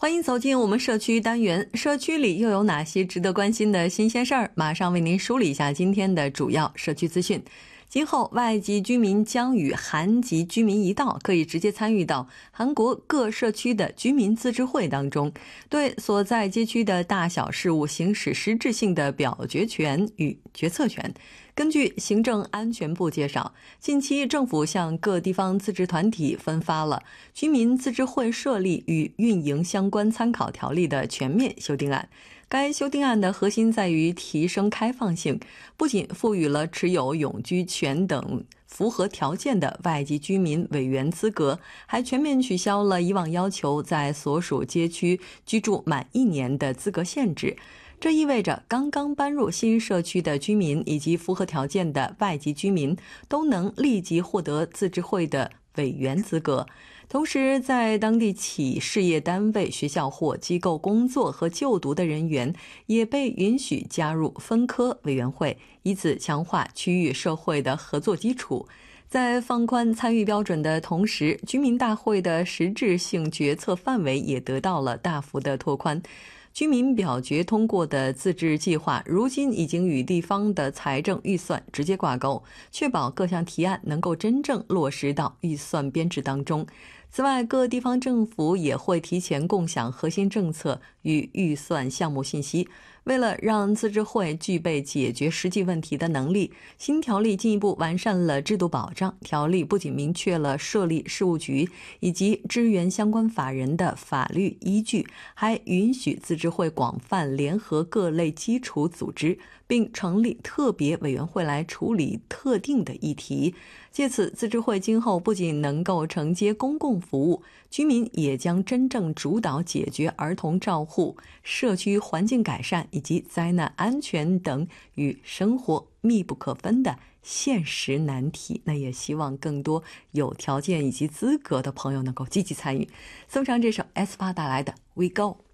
欢迎走进我们社区单元，社区里又有哪些值得关心的新鲜事儿？马上为您梳理一下今天的主要社区资讯。今后外籍居民将与韩籍居民一道，可以直接参与到韩国各社区的居民自治会当中，对所在街区的大小事务行使实质性的表决权与决策权。根据行政安全部介绍，近期政府向各地方自治团体分发了居民自治会设立与运营相关参考条例的全面修订案。该修订案的核心在于提升开放性，不仅赋予了持有永居权等符合条件的外籍居民委员资格，还全面取消了以往要求在所属街区居住满1年的资格限制。这意味着刚刚搬入新社区的居民以及符合条件的外籍居民都能立即获得自治会的委员资格。同时，在当地企事业单位、学校或机构工作和就读的人员也被允许加入分科委员会，以此强化区域社会的合作基础。在放宽参与标准的同时，居民大会的实质性决策范围也得到了大幅的拓宽。居民表决通过的自治计划，如今已经与地方的财政预算直接挂钩，确保各项提案能够真正落实到预算编制当中。此外，各地方政府也会提前共享核心政策与预算项目信息。为了让自治会具备解决实际问题的能力，新条例进一步完善了制度保障。条例不仅明确了设立事务局以及支援相关法人的法律依据，还允许自治会广泛联合各类基础组织，并成立特别委员会来处理特定的议题。借此，自治会今后不仅能够承接公共服务，居民也将真正主导解决儿童照护、社区环境改善以及灾难安全等与生活密不可分的现实难题。那也希望更多有条件以及资格的朋友能够积极参与。送上这首 S8 带来的 We Go。